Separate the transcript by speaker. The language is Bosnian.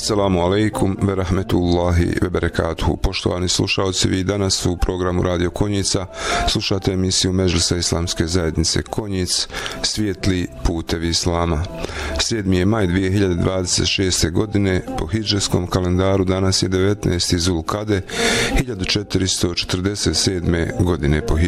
Speaker 1: Assalamu alaikum ve rahmetullahi ve berekatuhu. Poštovani slušalci, vi danas u programu Radio Konjica slušate emisiju Medžlisa Islamske zajednice Konjic, Svijetli putevi Islama. 7. je maj 2026. godine, po hidžetskom kalendaru danas je 19. Zulkade 1447. godine po hidžetskom